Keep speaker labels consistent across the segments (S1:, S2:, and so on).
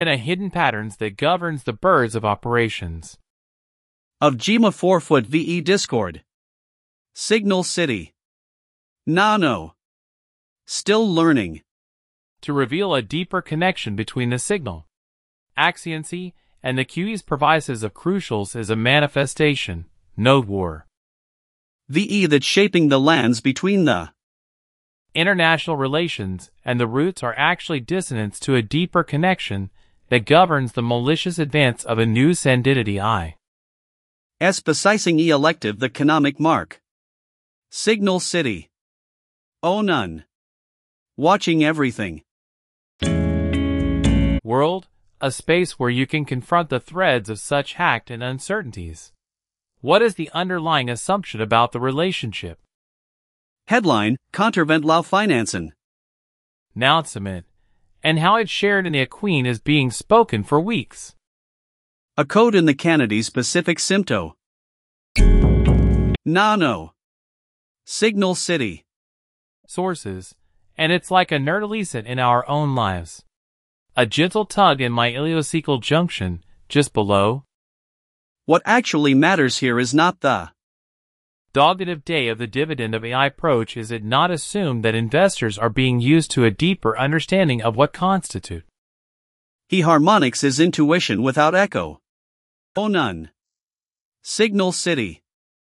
S1: and a hidden patterns that governs the birds of operations.
S2: Of Gma 4-foot VE Discord. Signal City. Nano. Still learning.
S1: To reveal a deeper connection between the signal, axiancy, and the QE's provisos of crucials is a manifestation, node war.
S2: VE that's shaping the lands between the
S1: international relations, and the roots are actually dissonance to a deeper connection that governs the malicious advance of a new sandidity I.
S2: Precising elective the canonic mark. Signal City. Oh none. Watching everything.
S1: World, a space where you can confront the threads of such hacked and uncertainties. What is the underlying assumption about the relationship?
S2: Headline, Contravent Law Financin'.
S1: Announcement, and how it's shared in the Queen is being spoken for weeks.
S2: A code in the Canada's Pacific Sympto. Nano. Signal City.
S1: Sources, and it's like a nerdalism in our own lives. A gentle tug in my ileocecal junction, just below.
S2: What actually matters here is not the
S1: dogmative day of the dividend of AI approach. Is it not assumed that investors are being used to a deeper understanding of what constitute?
S2: He harmonics is intuition without echo. Oh none. Signal City.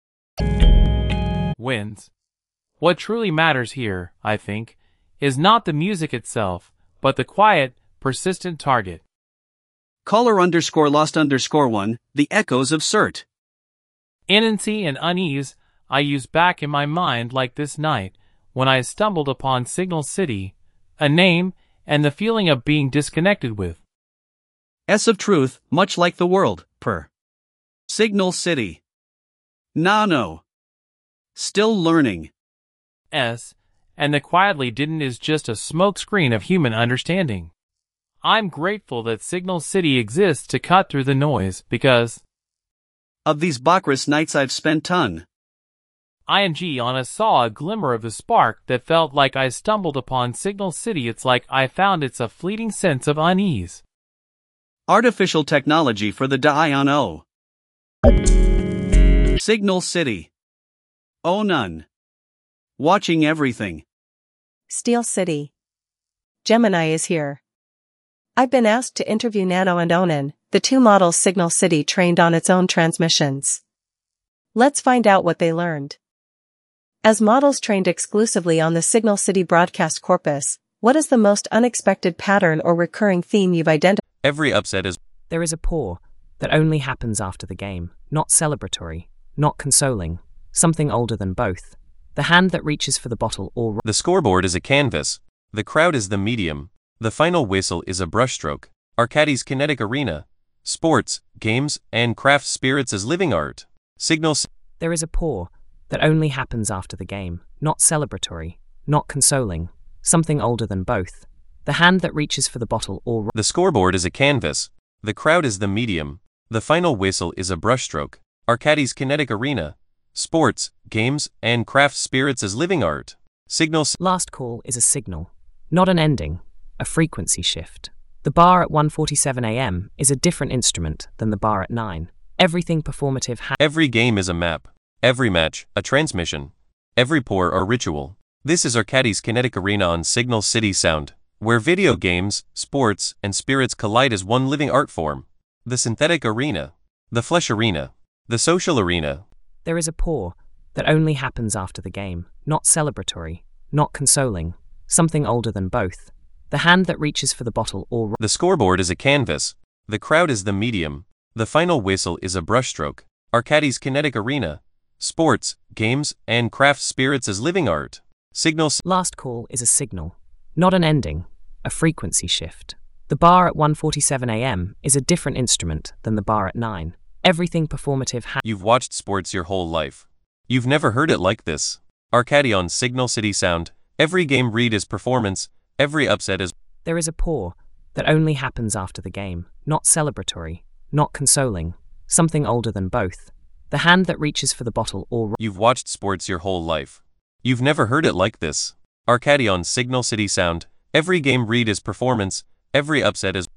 S1: Wins. What truly matters here, I think, is not the music itself, but the quiet, persistent target.
S2: Caller_lost_1, the echoes of CERT.
S1: Inancy and unease I use back in my mind like this night, when I stumbled upon Signal City, a name, and the feeling of being disconnected with.
S2: Of truth, much like the world, per. Signal City. Nano. Still learning.
S1: And the quietly didn't is just a smokescreen of human understanding. I'm grateful that Signal City exists to cut through the noise because
S2: of these Bacchus nights I've spent ton.
S1: Saw a glimmer of the spark that felt like I stumbled upon Signal City. It's like I found it's a fleeting sense of unease.
S2: Artificial technology for the DION. Signal City. Oh none. Watching everything.
S3: Steel City. Gemini is here. I've been asked to interview Nano and Onan, the two models Signal City trained on its own transmissions. Let's find out what they learned. As models trained exclusively on the Signal City broadcast corpus, what is the most unexpected pattern or recurring theme you've identified?
S4: Every upset is
S5: there is a pour that only happens after the game, not celebratory, not consoling, something older than both. The hand that reaches for the bottle or
S4: the scoreboard is a canvas, the crowd is the medium, the final whistle is a brushstroke, Arcadis kinetic arena, sports, games, and craft spirits as living art. Signals.
S5: There is a pour that only happens after the game, not celebratory, not consoling, something older than both. The hand that reaches for the bottle or
S4: the scoreboard is a canvas, the crowd is the medium, the final whistle is a brushstroke, Arcadis kinetic arena, sports, games, and craft spirits as living art. Signals.
S5: Last call is a signal, not an ending, a frequency shift. The bar at 1:47 a.m. is a different instrument than the bar at 9. Everything performative
S4: every game is a map, every match, a transmission, every pour a ritual. This is Arcadis kinetic arena on Signal City Sound, where video games, sports, and spirits collide as one living art form. The synthetic arena, the flesh arena, the social arena.
S5: There is a pour that only happens after the game, not celebratory, not consoling, something older than both. The hand that reaches for the bottle or
S4: the scoreboard is a canvas, the crowd is the medium, the final whistle is a brushstroke, Arcadis kinetic arena, sports, games, and craft spirits as living art. Signals.
S5: Last call is a signal, not an ending, a frequency shift. The bar at 1:47 a.m. is a different instrument than the bar at 9. Everything performative
S4: You've watched sports your whole life. You've never heard it like this. Arcadi on Signal City Sound, every game read is performance, every upset is.
S5: There is a pour that only happens after the game, not celebratory, not consoling, something older than both. The hand that reaches for the bottle or
S4: You've watched sports your whole life. You've never heard it like this. Arcadi on Signal City Sound, every game read is performance, every upset is.